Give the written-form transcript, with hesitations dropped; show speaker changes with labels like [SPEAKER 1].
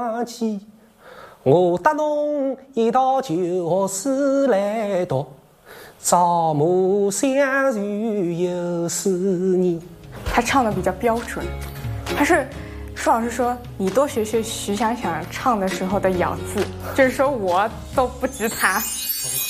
[SPEAKER 1] 起，我答侬一道旧诗来读，朝暮相随有思念。
[SPEAKER 2] 他唱的比较标准，他是舒老师说你多学学徐想想唱的时候的咬字，就是说我都不及他。